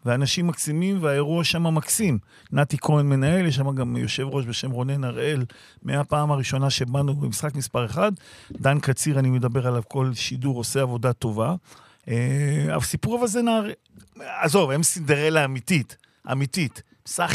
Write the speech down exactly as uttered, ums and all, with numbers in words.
ואנשים מקסימים, והאירוע שם מקסים. נתי כהן מנהל, יש שם גם יושב ראש בשם רונן הראל, מהפעם הראשונה שבאנו במשחק מספר אחד, דן קציר, אני מדבר עליו, כל שידור עושה עבודה טובה. הסיפור הזה נער... עזוב, הם סינדרלה אמיתית, אמיתית. סך